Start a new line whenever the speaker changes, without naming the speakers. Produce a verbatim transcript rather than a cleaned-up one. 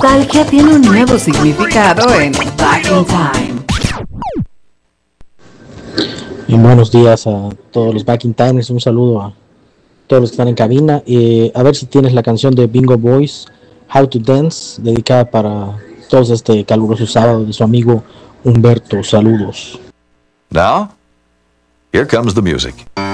nostalgia tiene un nuevo significado en Back in Time.
Y buenos días a todos los Back in Timers, un saludo a todos los que están en cabina. Eh, a ver si tienes la canción de Bingo Boys, How to Dance, dedicada para todos este caluroso sábado de su amigo Humberto. Saludos.
Now, here comes the music.